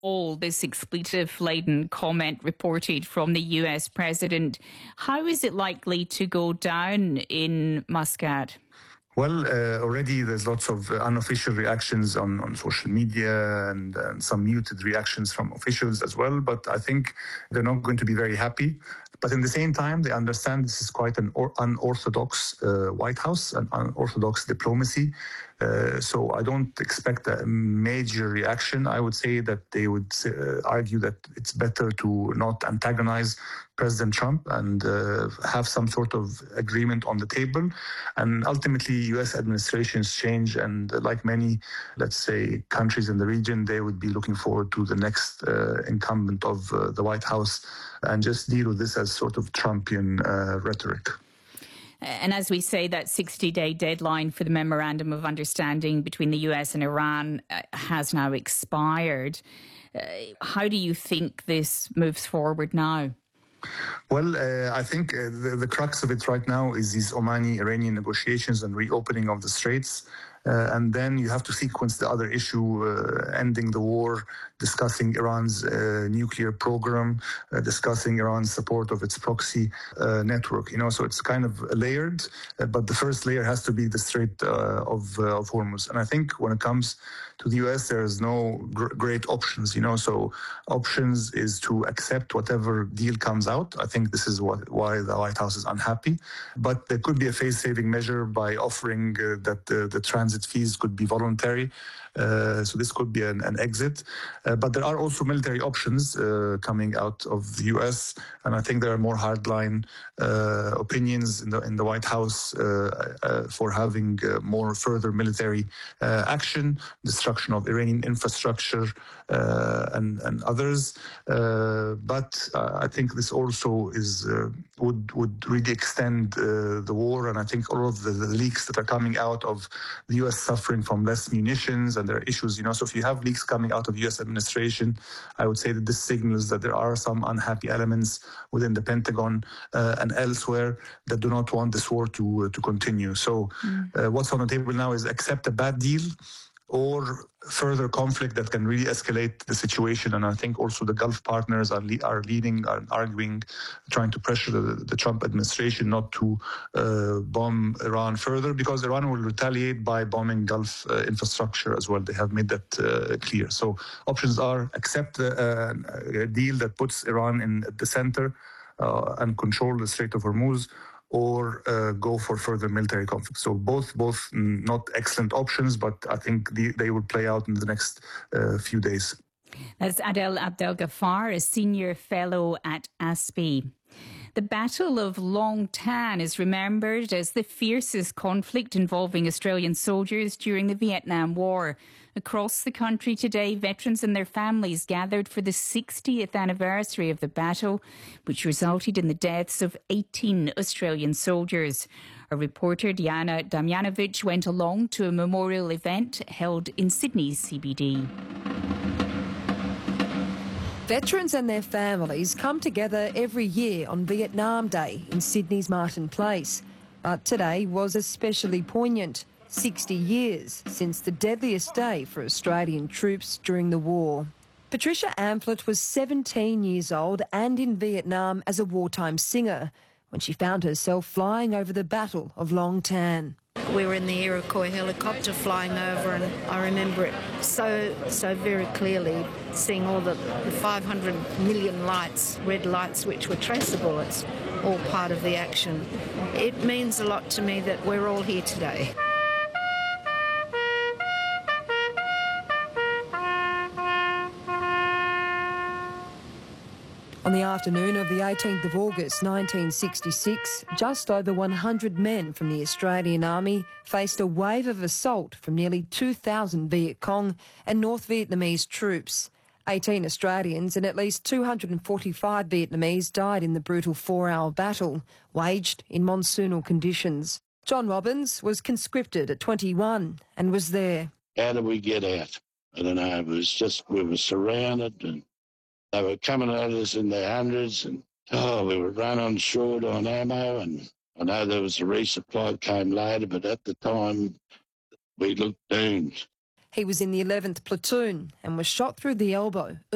all this expletive-laden comment reported from the US president. How is it likely to go down in Muscat? Well, already there's lots of unofficial reactions on social media and some muted reactions from officials as well. But I think they're not going to be very happy. But in the same time, they understand this is quite an unorthodox White House, an unorthodox diplomacy. So I don't expect a major reaction. I would say that they would argue that it's better to not antagonize President Trump and have some sort of agreement on the table. And ultimately, U.S. administrations change. And like many, let's say, countries in the region, they would be looking forward to the next incumbent of the White House and just deal with this as sort of Trumpian rhetoric. And as we say, that 60-day deadline for the Memorandum of Understanding between the US and Iran has now expired. How do you think this moves forward now? Well, I think the crux of it right now is these Omani-Iranian negotiations and reopening of the Straits. And then you have to sequence the other issue, ending the war, discussing Iran's nuclear program, discussing Iran's support of its proxy network. So it's kind of layered, but the first layer has to be the Strait of Hormuz. And I think when it comes to the US, there's no great options. So options is to accept whatever deal comes out. I think this is why the White House is unhappy. But there could be a face-saving measure by offering that the transit fees could be voluntary. So this could be an exit. But there are also military options coming out of the US. And I think there are more hardline opinions in the White House for having more further military action, destruction of Iranian infrastructure and others. But I think this also would really extend the war. And I think all of the leaks that are coming out of the US suffering from less munitions, and there are issues, So if you have leaks coming out of the US administration, I would say that this signals that there are some unhappy elements within the Pentagon and elsewhere that do not want this war to continue. So what's on the table now is accept a bad deal or further conflict that can really escalate the situation. And I think also the Gulf partners are leading, are arguing, trying to pressure the Trump administration not to bomb Iran further, because Iran will retaliate by bombing Gulf infrastructure as well. They have made that clear. So options are accept a deal that puts Iran in the center and control the Strait of Hormuz, or go for further military conflict. So both not excellent options, but I think they will play out in the next few days. That's Adel Abdelgafar, a senior fellow at ASPI. The Battle of Long Tan is remembered as the fiercest conflict involving Australian soldiers during the Vietnam War. Across the country today, veterans and their families gathered for the 60th anniversary of the battle, which resulted in the deaths of 18 Australian soldiers. Our reporter Diana Damjanovic went along to a memorial event held in Sydney's CBD. Veterans and their families come together every year on Vietnam Day in Sydney's Martin Place. But today was especially poignant. 60 years since the deadliest day for Australian troops during the war. Patricia Amphlett was 17 years old and in Vietnam as a wartime singer when she found herself flying over the Battle of Long Tan. We were in the Iroquois helicopter flying over, and I remember it so very clearly, seeing all the 500 million lights, red lights, which were traceable. It's all part of the action. It means a lot to me that we're all here today. On the afternoon of the 18th of August 1966, just over 100 men from the Australian Army faced a wave of assault from nearly 2,000 Viet Cong and North Vietnamese troops. 18 Australians and at least 245 Vietnamese died in the brutal 4-hour battle, waged in monsoonal conditions. John Robbins was conscripted at 21 and was there. How did we get out? I don't know. It was just, we were surrounded and they were coming at us in their hundreds, and we were running short on ammo. And I know there was a resupply came later, but at the time we looked doomed. He was in the 11th platoon and was shot through the elbow